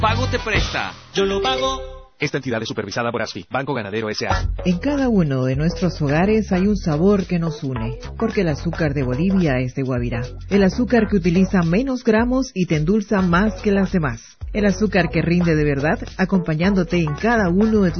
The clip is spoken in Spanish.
Pago te presta. Yo lo pago. Esta entidad es supervisada por ASFI, Banco Ganadero S.A. En cada uno de nuestros hogares hay un sabor que nos une, porque el azúcar de Bolivia es de Guavirá. El azúcar que utiliza menos gramos y te endulza más que las demás. El azúcar que rinde de verdad, acompañándote en cada uno de tus